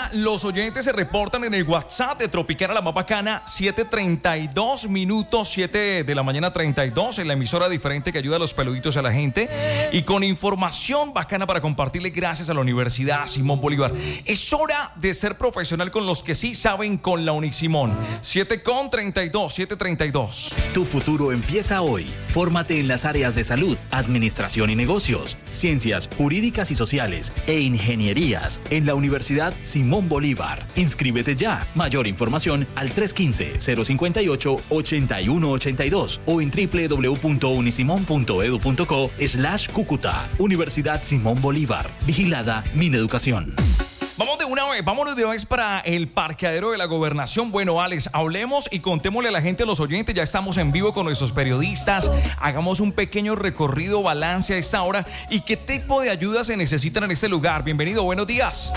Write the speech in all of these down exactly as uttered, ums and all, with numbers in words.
los oyentes se reportan en el WhatsApp de Tropicana, la más bacana, siete treinta y dos minutos, siete de la mañana treinta y dos, en la emisora diferente que ayuda a los peluditos a la gente y con información bacana para compartirle gracias a la Universidad Simón Bolívar. Es hora de ser profesional con los que sí saben con la Unisimón. siete con treinta y dos, siete treinta y dos. Tu futuro empieza hoy. Fórmate en las áreas de salud, administración y negocios, ciencias jurídicas y sociales e ingenierías en la Universidad Simón Bolívar. Inscríbete ya. Mayor información al tres uno cinco, cero cinco ocho, ocho uno ocho dos o en doble u doble u doble u punto unisimón punto edu punto co slash Cúcuta. Universidad Simón Bolívar. Vigilada Mineducación. Vamos de una vez, vámonos de una vez para el parqueadero de la Gobernación. Bueno, Alex, hablemos y contémosle a la gente, a los oyentes, ya estamos en vivo con nuestros periodistas. Hagamos un pequeño recorrido, balance a esta hora y qué tipo de ayuda se necesitan en este lugar. Bienvenido, buenos días.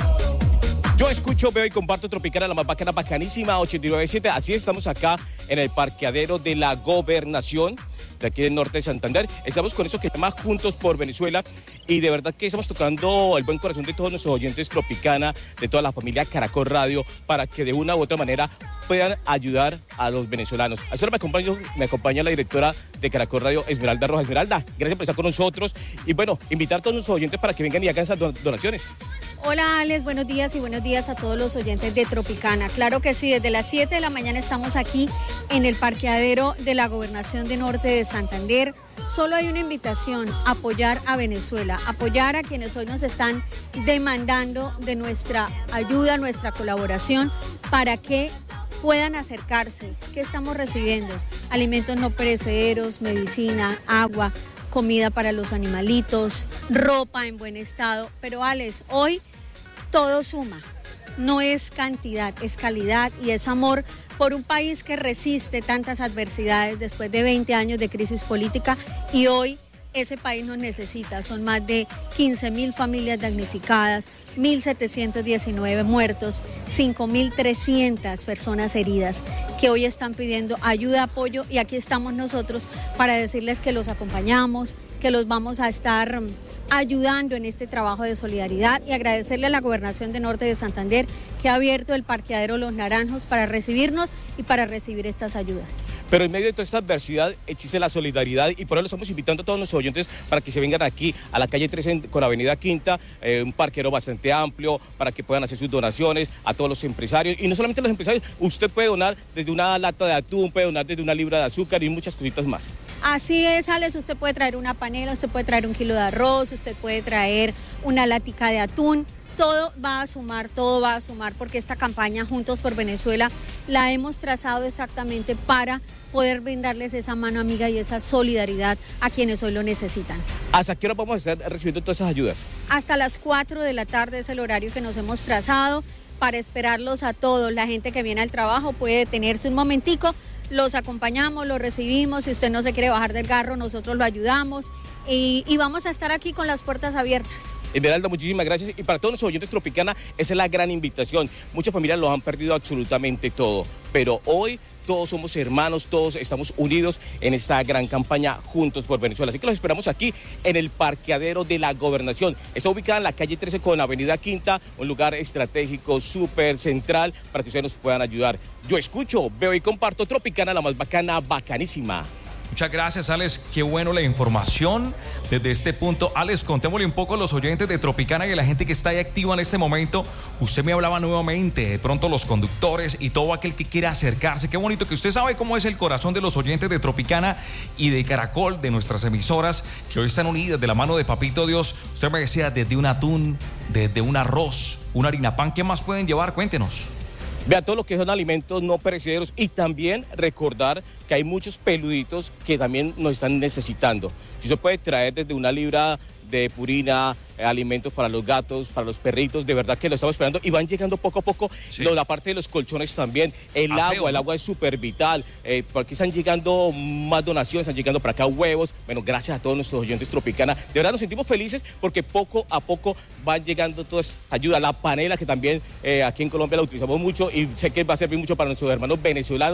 Yo escucho, veo y comparto Tropicana, la más bacana, bacanísima, ochenta y nueve punto siete. Así estamos acá en el parqueadero de la Gobernación, de aquí del norte de Santander. Estamos con eso que se llama Juntos por Venezuela y de verdad que estamos tocando el buen corazón de todos nuestros oyentes Tropicana, de toda la familia Caracol Radio, para que de una u otra manera puedan ayudar a los venezolanos. A eso me acompaña, me acompaña la directora de Caracol Radio, Esmeralda Rojas. Esmeralda, gracias por estar con nosotros y bueno, invitar a todos nuestros oyentes para que vengan y hagan esas donaciones. Hola Alex, buenos días y buenos días a todos los oyentes de Tropicana. Claro que sí, desde las siete de la mañana estamos aquí en el parqueadero de la Gobernación de Norte de Santander. Solo hay una invitación, apoyar a Venezuela, apoyar a quienes hoy nos están demandando de nuestra ayuda, nuestra colaboración, para que puedan acercarse. ¿Qué estamos recibiendo? Alimentos no perecederos, medicina, agua, comida para los animalitos, ropa en buen estado. Pero Alex, hoy todo suma, no es cantidad, es calidad y es amor por un país que resiste tantas adversidades después de veinte años de crisis política y hoy ese país nos necesita. Son más de quince mil familias damnificadas, mil setecientos diecinueve muertos, cinco mil trescientas personas heridas que hoy están pidiendo ayuda, apoyo y aquí estamos nosotros para decirles que los acompañamos, que los vamos a estar ayudando en este trabajo de solidaridad y agradecerle a la Gobernación de Norte de Santander que ha abierto el parqueadero Los Naranjos para recibirnos y para recibir estas ayudas. Pero en medio de toda esta adversidad existe la solidaridad y por eso estamos invitando a todos nuestros oyentes para que se vengan aquí a la calle trece con la avenida Quinta, eh, un parqueadero bastante amplio para que puedan hacer sus donaciones a todos los empresarios. Y no solamente a los empresarios, usted puede donar desde una lata de atún, puede donar desde una libra de azúcar y muchas cositas más. Así es, Alex, usted puede traer una panela, usted puede traer un kilo de arroz, usted puede traer una lática de atún. Todo va a sumar, todo va a sumar porque esta campaña Juntos por Venezuela la hemos trazado exactamente para poder brindarles esa mano amiga y esa solidaridad a quienes hoy lo necesitan. ¿Hasta qué hora vamos a estar recibiendo todas esas ayudas? Hasta las cuatro de la tarde es el horario que nos hemos trazado para esperarlos a todos. La gente que viene al trabajo puede detenerse un momentico, los acompañamos, los recibimos. Si usted no se quiere bajar del carro, nosotros lo ayudamos y, y vamos a estar aquí con las puertas abiertas. Esmeralda, muchísimas gracias. Y para todos los oyentes Tropicana, esa es la gran invitación. Muchas familias lo han perdido absolutamente todo, pero hoy todos somos hermanos, todos estamos unidos en esta gran campaña Juntos por Venezuela. Así que los esperamos aquí en el parqueadero de la Gobernación. Está ubicada en la calle trece con la avenida Quinta, un lugar estratégico, súper central, para que ustedes nos puedan ayudar. Yo escucho, veo y comparto Tropicana, la más bacana, bacanísima. Muchas gracias, Alex. Qué bueno la información desde este punto. Alex, contémosle un poco a los oyentes de Tropicana y a la gente que está ahí activa en este momento. Usted me hablaba nuevamente, de pronto los conductores y todo aquel que quiera acercarse. Qué bonito que usted sabe cómo es el corazón de los oyentes de Tropicana y de Caracol, de nuestras emisoras, que hoy están unidas de la mano de Papito Dios. Usted me decía desde un atún, desde un arroz, una harina pan. ¿Qué más pueden llevar? Cuéntenos. Vea todo lo que son alimentos no perecederos y también recordar que hay muchos peluditos que también nos están necesitando. Si se puede traer desde una libra de purina, eh, alimentos para los gatos, para los perritos, de verdad que lo estamos esperando y van llegando poco a poco. Sí. Lo, la parte de los colchones también, el Aseo, agua, ¿no? El agua es súper vital, eh, porque están llegando más donaciones, están llegando para acá huevos. Bueno, gracias a todos nuestros oyentes Tropicana, de verdad nos sentimos felices porque poco a poco van llegando toda esta ayuda, la panela que también eh, aquí en Colombia la utilizamos mucho y sé que va a servir mucho para nuestros hermanos venezolanos.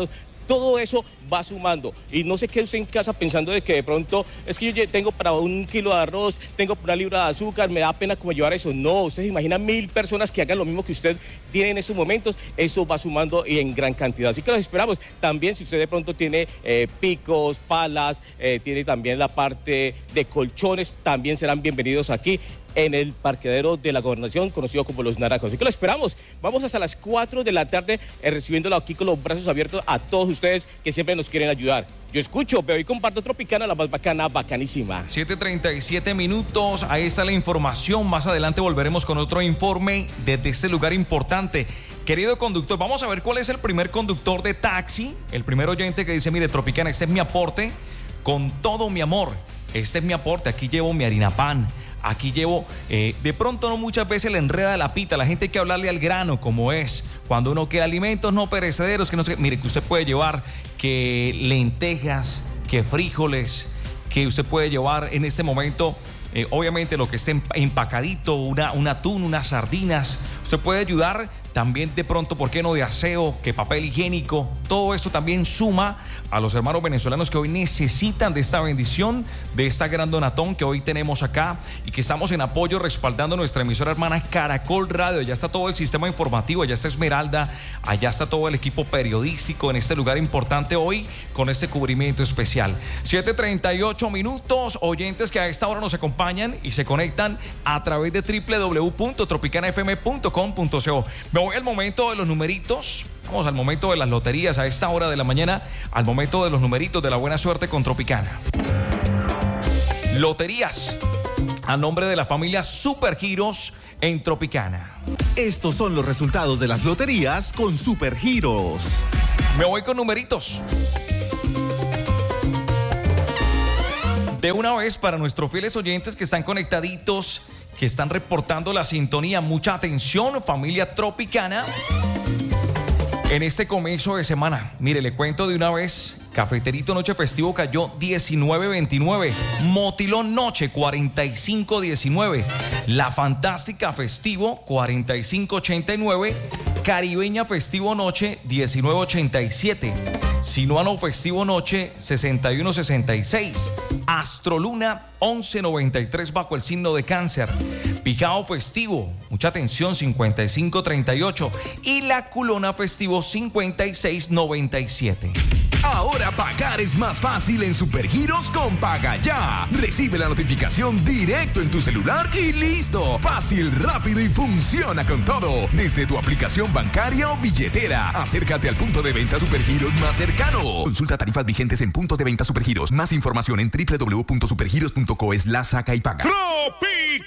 Todo eso va sumando. Y no se quede usted en casa pensando de que de pronto, es que yo tengo para un kilo de arroz, tengo para una libra de azúcar, me da pena como llevar eso. No, usted se imagina mil personas que hagan lo mismo que usted tiene en estos momentos, eso va sumando y en gran cantidad. Así que los esperamos. También si usted de pronto tiene eh, picos, palas, eh, tiene también la parte de colchones, también serán bienvenidos aquí en el parqueadero de la Gobernación, conocido como Los Naranjos. Así que lo esperamos. Vamos hasta las cuatro de la tarde eh, recibiéndolo aquí con los brazos abiertos a todos ustedes que siempre nos quieren ayudar. Yo escucho, veo y comparto Tropicana, la más bacana, bacanísima. siete treinta y siete minutos, ahí está la información. Más adelante volveremos con otro informe desde este lugar importante. Querido conductor, vamos a ver cuál es el primer conductor de taxi, el primer oyente que dice, mire, Tropicana, este es mi aporte con todo mi amor. Este es mi aporte, aquí llevo mi harina pan. Aquí llevo, eh, de pronto no muchas veces le enreda la pita, la gente hay que hablarle al grano como es, cuando uno quiere alimentos no perecederos, que no sé, mire que usted puede llevar que lentejas, que frijoles, que usted puede llevar en este momento, eh, obviamente lo que esté empacadito, una, un atún, unas sardinas, usted puede ayudar también de pronto, ¿por qué no?, de aseo, que papel higiénico, todo esto también suma a los hermanos venezolanos que hoy necesitan de esta bendición, de esta gran donatón que hoy tenemos acá y que estamos en apoyo respaldando nuestra emisora hermana Caracol Radio. Allá está todo el sistema informativo, allá está Esmeralda, allá está todo el equipo periodístico en este lugar importante hoy con este cubrimiento especial. siete treinta y ocho minutos, oyentes que a esta hora nos acompañan y se conectan a través de doble u doble u doble u punto tropicana f m punto com punto co. Me voy al momento de los numeritos. Vamos al momento de las loterías a esta hora de la mañana, al momento de los numeritos de la buena suerte con Tropicana. Loterías a nombre de la familia Supergiros en Tropicana. Estos son los resultados de las loterías con Supergiros. Me voy con numeritos. De una vez para nuestros fieles oyentes que están conectaditos, que están reportando la sintonía, mucha atención, familia Tropicana. En este comienzo de semana, mire, le cuento de una vez, Cafeterito Noche Festivo cayó diecinueve veintinueve, Motilón Noche cuarenta y cinco diecinueve, La Fantástica Festivo cuarenta y cinco ochenta y nueve, Caribeña Festivo Noche diecinueve ochenta y siete, Sinuano Festivo Noche sesenta y uno sesenta y seis, Astroluna once noventa y tres bajo el signo de Cáncer, Picao Festivo, mucha atención, cincuenta y cinco treinta y ocho y La Culona Festivo cincuenta y seis noventa y siete. Ahora pagar es más fácil en Supergiros con Paga Ya. Recibe la notificación directo en tu celular y listo. Fácil, rápido y funciona con todo. Desde tu aplicación bancaria o billetera. Acércate al punto de venta Supergiros más cercano. Consulta tarifas vigentes en puntos de venta Supergiros. Más información en doble u doble u doble u punto supergiros punto co slash saca y paga. Tropic